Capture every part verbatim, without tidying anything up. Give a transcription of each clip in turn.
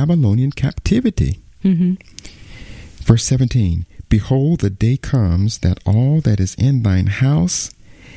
Babylonian captivity. Mm-hmm. Verse seventeen, behold, the day comes that all that is in thine house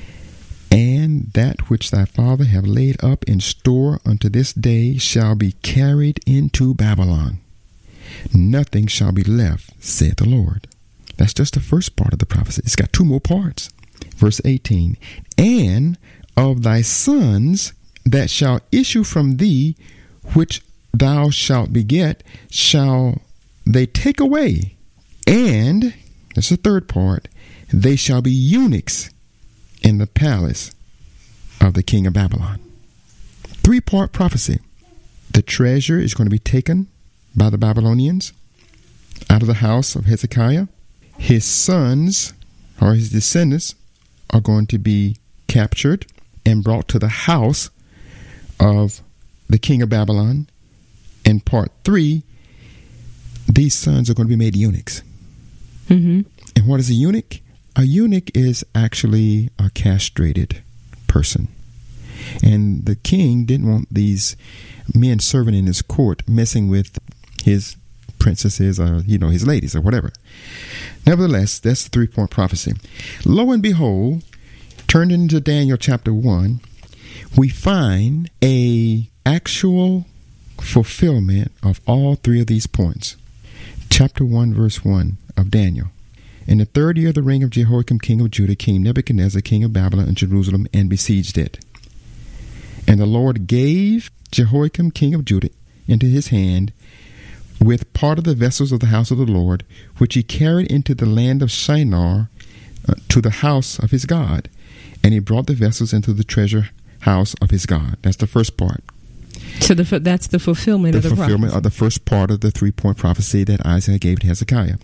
and that which thy father have laid up in store unto this day shall be carried into Babylon. Nothing shall be left, saith the Lord. That's just the first part of the prophecy. It's got two more parts. Verse eighteen, and of thy sons that shall issue from thee, which thou shalt beget, shall they take away. And, that's the third part, they shall be eunuchs in the palace of the king of Babylon. Three-part prophecy. The treasure is going to be taken by the Babylonians out of the house of Hezekiah. His sons, or his descendants, are going to be captured and brought to the house of the king of Babylon. And part three, these sons are going to be made eunuchs. Mm-hmm. And what is a eunuch? A eunuch is actually a castrated person. And the king didn't want these men serving in his court messing with his princesses or, you know, his ladies or whatever. Nevertheless, that's the three-point prophecy. Lo and behold, turned into Daniel chapter one, we find a actual fulfillment of all three of these points. Chapter one, verse one of Daniel. In the third year of the reign of Jehoiakim, king of Judah, came Nebuchadnezzar, king of Babylon, into Jerusalem, and besieged it. And the Lord gave Jehoiakim, king of Judah, into his hand, with part of the vessels of the house of the Lord, which he carried into the land of Shinar, uh, to the house of his God. And he brought the vessels into the treasure house of his God. That's the first part. So the, that's the fulfillment the of the fulfillment prophecy. of the first part of the three-point prophecy that Isaiah gave to Hezekiah.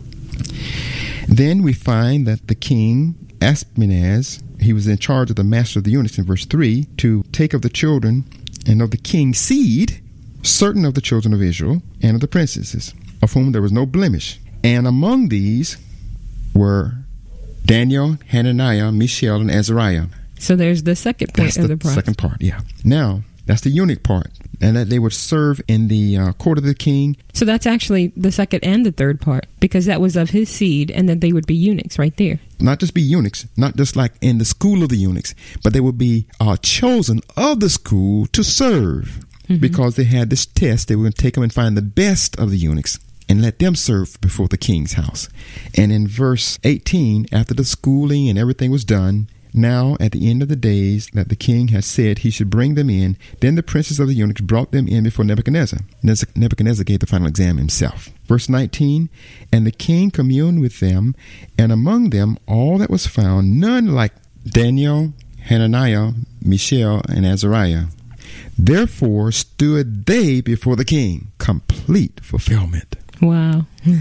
Then we find that the king Ashpenaz, he was in charge of the master of the eunuchs in verse three, to take of the children and of the king's seed certain of the children of Israel and of the princesses, of whom there was no blemish. And among these were Daniel, Hananiah, Mishael, and Azariah. So there's the second point That's of the, the prophecy. second part, yeah. Now, that's the eunuch part, and that they would serve in the uh, court of the king. So that's actually the second and the third part, because that was of his seed, and that they would be eunuchs right there. Not just be eunuchs, not just like in the school of the eunuchs, but they would be uh, chosen of the school to serve, mm-hmm. because they had this test. They were going to take them and find the best of the eunuchs and let them serve before the king's house. And in verse eighteen, after the schooling and everything was done, now at the end of the days that the king had said he should bring them in, then the princes of the eunuchs brought them in before Nebuchadnezzar. Nebuchadnezzar gave the final exam himself. Verse nineteen, and the king communed with them, and among them all that was found, none like Daniel, Hananiah, Mishael, and Azariah. Therefore stood they before the king. Complete fulfillment. Wow.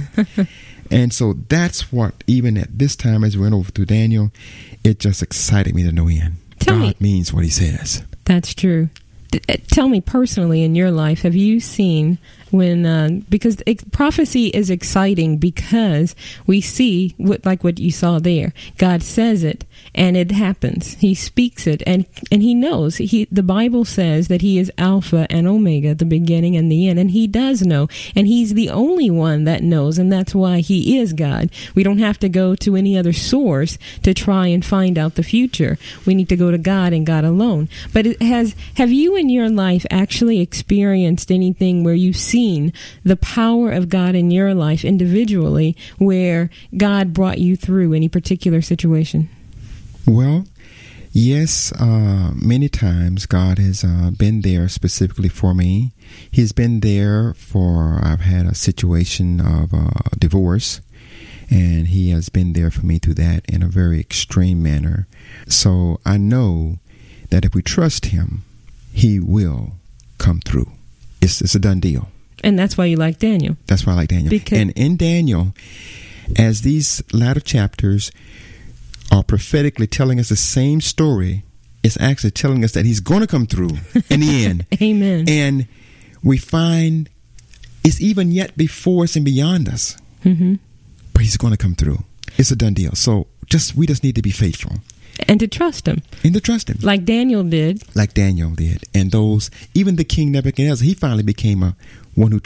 And so that's what, even at this time as we went over through Daniel, it just excited me to no end. Tell God me, means what he says. That's true. Th- Tell me personally, in your life, have you seen when, uh, because it, prophecy is exciting because we see, what, like what you saw there, God says it and it happens. He speaks it and, and he knows. He, the Bible says that he is Alpha and Omega, the beginning and the end, and he does know. And he's the only one that knows, and that's why he is God. We don't have to go to any other source to try and find out the future. We need to go to God and God alone. But it has, have you in your life actually experienced anything where you've seen the power of God in your life individually, where God brought you through any particular situation? Well, yes, uh, many times God has uh, been there specifically for me. He's been there for, I've had a situation of uh, divorce, and he has been there for me through that in a very extreme manner. So I know that if we trust him, he will come through. It's, it's a done deal. And that's why you like Daniel. That's why I like Daniel. Because and in Daniel, as these latter chapters are prophetically telling us the same story, it's actually telling us that he's going to come through in the end. Amen. And we find it's even yet before us and beyond us. Mm-hmm. But he's going to come through. It's a done deal. So just we just need to be faithful. And to trust him. And to trust him. Like Daniel did. Like Daniel did. And those, even the king Nebuchadnezzar, he finally became a one who